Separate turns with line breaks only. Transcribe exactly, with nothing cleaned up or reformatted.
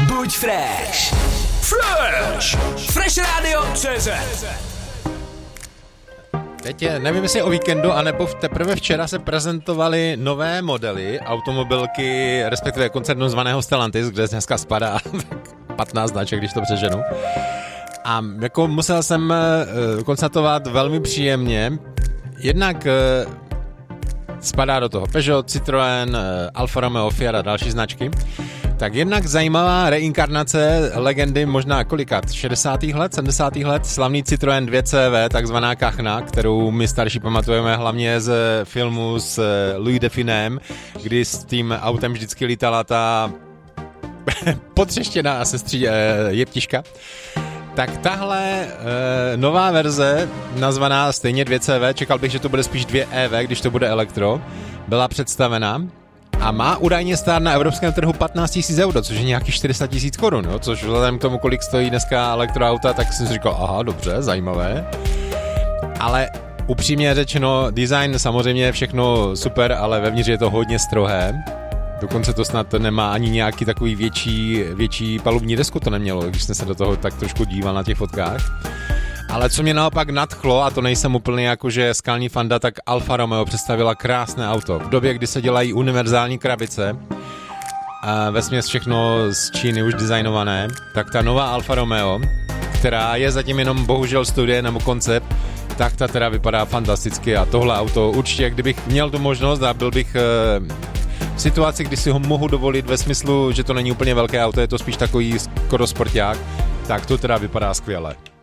Buď fresh. Fresh. Fresh Radio tečka cé zet.
Teď je, nevím, jestli o víkendu, anebo teprve včera se prezentovaly nové modely automobilky, respektive koncernu zvaného Stellantis, kde dneska spadá patnáct značek, když to přeženu. A jako musel jsem uh, konstatovat velmi příjemně, jednak uh, spadá do toho Peugeot, Citroën, uh, Alfa Romeo, Fiat a další značky. Tak jednak zajímavá reinkarnace legendy možná kolikat, šedesátých let, sedmdesátých let, slavný Citroën dvě cé vé, takzvaná kachna, kterou my starší pamatujeme hlavně z filmu s Louis de Funèsem, kdy s tím autem vždycky lítala ta potřeštěná sestří jeptiška. Tak tahle e, nová verze, nazvaná stejně dvě cé vé, čekal bych, že to bude spíš dvě é vé, když to bude elektro, byla představena a má údajně stát na evropském trhu patnáct tisíc euro, což je nějakých čtyři sta tisíc korun, jo? Což vzhledem k tomu, kolik stojí dneska elektroauta, tak jsem si říkal, aha, dobře, zajímavé. Ale upřímně řečeno, design samozřejmě je všechno super, ale vevnitř je to hodně strohé. Dokonce to snad nemá ani nějaký takový větší, větší palubní desku to nemělo, když jsem se do toho tak trošku díval na těch fotkách. Ale co mě naopak nadchlo, a to nejsem úplně jakože skalní fanda, tak Alfa Romeo představila krásné auto. V době, kdy se dělají univerzální krabice, a vesměs všechno z Číny už designované, tak ta nová Alfa Romeo, která je zatím jenom bohužel studie nebo koncept, tak ta teda vypadá fantasticky a tohle auto určitě, kdybych měl tu možnost a byl bych v situaci, kdy si ho mohu dovolit ve smyslu, že to není úplně velké auto, je to spíš takový skoro sporták, tak to teda vypadá skvěle.